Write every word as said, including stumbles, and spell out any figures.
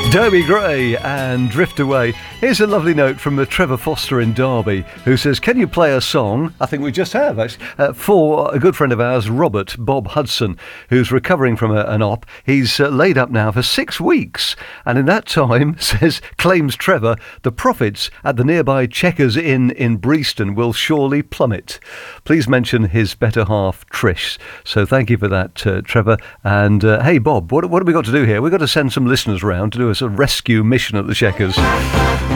Derby Gray and Drift Away. Here's a lovely note from Trevor Foster in Derby, who says, can you play a song, I think we just have actually, uh, for a good friend of ours, Robert Bob Hudson, who's recovering from a, an op. He's uh, laid up now for six weeks, and in that time, says, claims Trevor, the profits at the nearby Checkers Inn in Breaston will surely plummet. Please mention his better half, Trish. So thank you for that, uh, Trevor. And uh, hey, Bob, what, what have we got to do here? We've got to send some listeners round to do a sort of rescue mission at the Checkers.